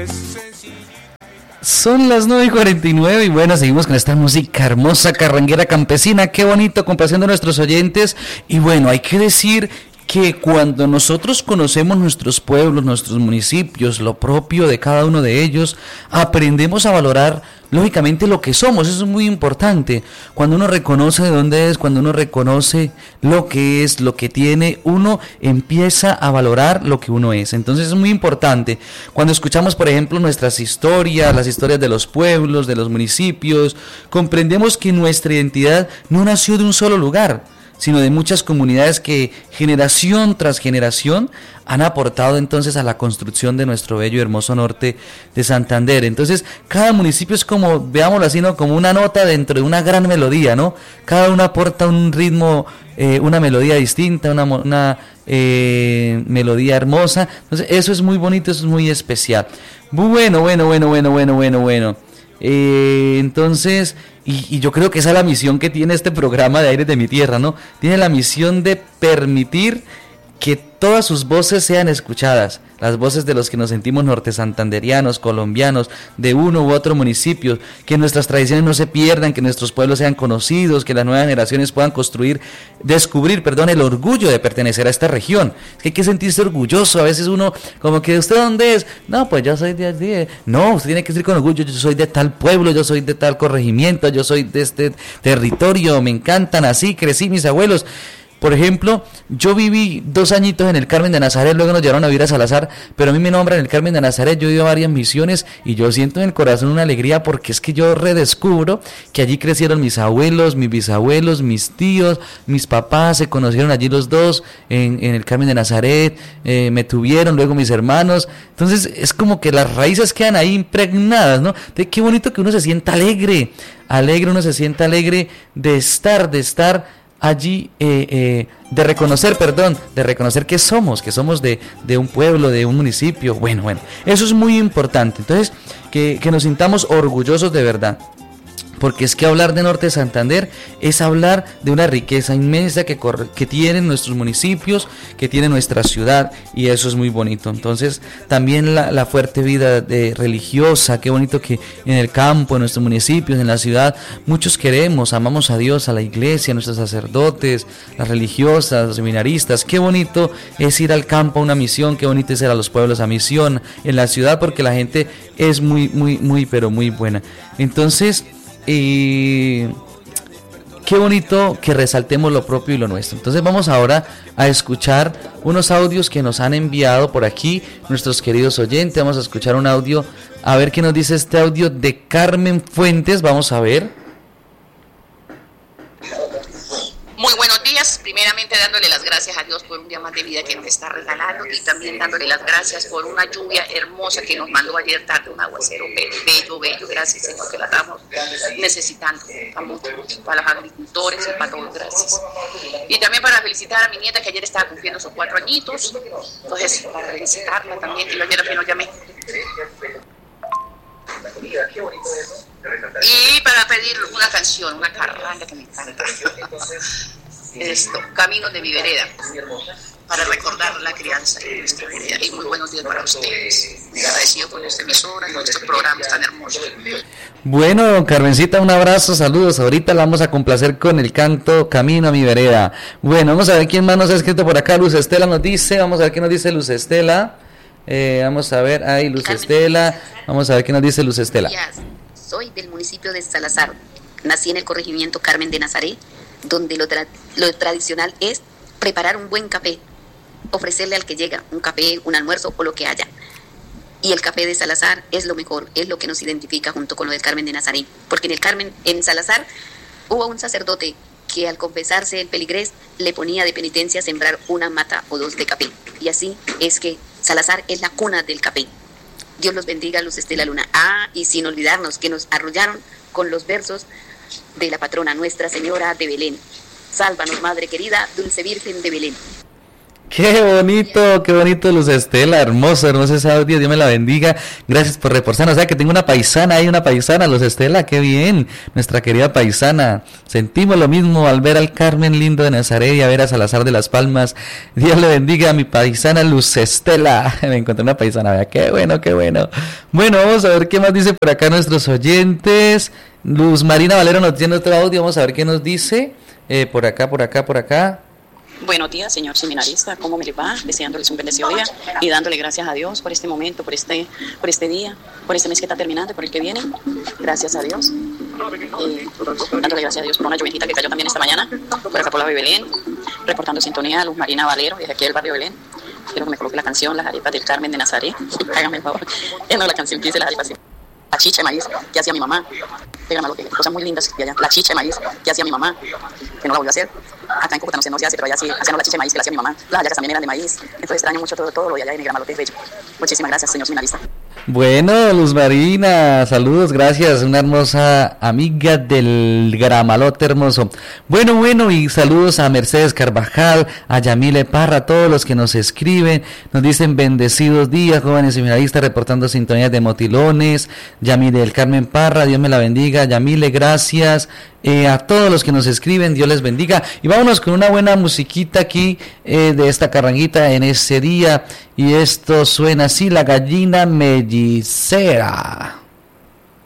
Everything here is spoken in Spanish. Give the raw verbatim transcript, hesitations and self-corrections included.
Son las nueve y cuarenta y nueve y bueno, seguimos con esta música hermosa, carranguera campesina, qué bonito, complaciendo a nuestros oyentes. Y bueno, hay que decir que cuando nosotros conocemos nuestros pueblos, nuestros municipios, lo propio de cada uno de ellos, aprendemos a valorar lógicamente lo que somos. Eso es muy importante. Cuando uno reconoce de dónde es, cuando uno reconoce lo que es, lo que tiene, uno empieza a valorar lo que uno es. Entonces es muy importante. Cuando escuchamos, por ejemplo, nuestras historias, las historias de los pueblos, de los municipios, comprendemos que nuestra identidad no nació de un solo lugar, sino de muchas comunidades que generación tras generación han aportado entonces a la construcción de nuestro bello y hermoso norte de Santander. Entonces, cada municipio es como, veámoslo así, ¿no?, como una nota dentro de una gran melodía, ¿no? Cada uno aporta un ritmo, eh, una melodía distinta, una, una eh, melodía hermosa. Entonces, eso es muy bonito, eso es muy especial. Bueno, bueno, bueno, bueno, bueno, bueno, bueno. Eh, entonces, y, y yo creo que esa es la misión que tiene este programa de Aires de mi Tierra, ¿no? Tiene la misión de permitir que todas sus voces sean escuchadas, las voces de los que nos sentimos norte santanderianos, colombianos, de uno u otro municipio, que nuestras tradiciones no se pierdan, que nuestros pueblos sean conocidos, que las nuevas generaciones puedan construir, descubrir, perdón, el orgullo de pertenecer a esta región. Es que hay que sentirse orgulloso. A veces uno, como que, ¿usted dónde es? No, pues yo soy de allí. No, usted tiene que decir con orgullo, yo soy de tal pueblo, yo soy de tal corregimiento, yo soy de este territorio, me encantan, así crecí, mis abuelos. Por ejemplo, yo viví dos añitos en el Carmen de Nazaret, luego nos llevaron a vivir a Salazar, pero a mí me nombran en el Carmen de Nazaret. Yo he ido a varias misiones y yo siento en el corazón una alegría, porque es que yo redescubro que allí crecieron mis abuelos, mis bisabuelos, mis tíos, mis papás, se conocieron allí los dos en, en el Carmen de Nazaret, eh, me tuvieron, luego mis hermanos. Entonces es como que las raíces quedan ahí impregnadas, ¿no? De qué bonito que uno se sienta alegre, alegre, uno se sienta alegre de estar, de estar allí, eh, eh, de reconocer, perdón, de reconocer que somos, que somos de, de un pueblo, de un municipio. Bueno, bueno, eso es muy importante. Entonces, que, que nos sintamos orgullosos de verdad. Porque es que hablar de Norte de Santander es hablar de una riqueza inmensa que, corre, que tienen nuestros municipios, que tiene nuestra ciudad, y eso es muy bonito. Entonces, también la, la fuerte vida de religiosa, qué bonito que en el campo, en nuestros municipios, en la ciudad, muchos queremos, amamos a Dios, a la iglesia, a nuestros sacerdotes, las religiosas, los seminaristas. Qué bonito es ir al campo a una misión, qué bonito es ir a los pueblos a misión, en la ciudad, porque la gente es muy, muy, muy, pero muy buena. Entonces, y qué bonito que resaltemos lo propio y lo nuestro. Entonces vamos ahora a escuchar unos audios que nos han enviado por aquí nuestros queridos oyentes. Vamos a escuchar un audio, a ver qué nos dice este audio de Carmen Fuentes. Vamos a ver. Muy buenos días, primeramente dándole las gracias a Dios por un día más de vida que nos está regalando, y también dándole las gracias por una lluvia hermosa que nos mandó ayer tarde, un aguacero bello, bello, gracias Señor, que la estamos necesitando para los agricultores y para todos, gracias. Y también para felicitar a mi nieta, que ayer estaba cumpliendo sus cuatro añitos, entonces para felicitarla también, que yo ayer apenas llamé. Y para pedir una canción, una carranga que me encanta. Esto, Camino de mi vereda, para recordar la crianza de nuestra vereda. Y muy buenos días para ustedes. Me agradecido por esta emisora y por estos programas tan hermosos. Bueno, Carmencita, un abrazo, saludos. Ahorita la vamos a complacer con el canto Camino a mi vereda. Bueno, vamos a ver quién más nos ha escrito por acá. Luz Estela nos dice, vamos a ver qué nos dice Luz Estela. Eh, vamos a ver, ahí Luz Estela. Vamos a ver qué nos dice Luz Estela. Soy del municipio de Salazar. Nací en el corregimiento Carmen de Nazaret, donde lo, tra- lo tradicional es preparar un buen café, ofrecerle al que llega un café, un almuerzo o lo que haya. Y el café de Salazar es lo mejor, es lo que nos identifica junto con lo del Carmen de Nazaret. Porque en el Carmen, en Salazar, hubo un sacerdote que al confesarse el peligrés le ponía de penitencia sembrar una mata o dos de café. Y así es que Salazar es la cuna del café. Dios los bendiga, Luz Estela Luna. Ah, y sin olvidarnos que nos arrollaron con los versos de la patrona Nuestra Señora de Belén. Sálvanos, Madre querida, Dulce Virgen de Belén. Qué bonito, qué bonito, Luz Estela, hermoso, hermoso ese audio, Dios me la bendiga, gracias por reportarnos, o sea que tengo una paisana, hay una paisana, Luz Estela, qué bien, nuestra querida paisana, sentimos lo mismo al ver al Carmen lindo de Nazaret y a ver a Salazar de las Palmas, Dios le bendiga a mi paisana Luz Estela, me encontré una paisana, vea, qué bueno, qué bueno, bueno, vamos a ver qué más dice por acá nuestros oyentes, Luz Marina Valero nos tiene otro audio, vamos a ver qué nos dice, eh, por acá, por acá, por acá. Buenos días, señor seminarista, ¿cómo me le va? Deseándoles un bendecido día y dándole gracias a Dios por este momento, por este, por este día, por este mes que está terminando y por el que viene. Gracias a Dios. Eh, dándole gracias a Dios por una lluviecita que cayó también esta mañana, por acá por la Belén, reportando sintonía, Luz Marina Valero, desde aquí del barrio Belén. Quiero que me coloque la canción, Las arepas del Carmen de Nazaret. Hágame el favor. Eh, no, la canción que dice Las arepas, sí. La chicha de maíz que hacía mi mamá. Dígame lo que cosas muy lindas que allá. La chicha de maíz que hacía mi mamá, que no la volvió a hacer. Acá en Cúcuta no se, no se hace, pero allá sí hacíamos la chicha de maíz que la hacía mi mamá. Las hallacas también eran de maíz. Entonces extraño mucho todo, todo lo de allá en el Gramalote es bello. Muchísimas gracias, señor seminarista. Bueno, Luz Marina, saludos, gracias, una hermosa amiga del Gramalote hermoso. Bueno, bueno, y saludos a Mercedes Carvajal, a Yamile Parra, a todos los que nos escriben, nos dicen bendecidos días, jóvenes seminaristas, reportando sintonías de Motilones, Yamile del Carmen Parra, Dios me la bendiga, Yamile, gracias. Eh, a todos los que nos escriben, Dios les bendiga. Y vámonos con una buena musiquita aquí eh, de esta carranguita en ese día. Y esto suena así, La Gallina Mellicera.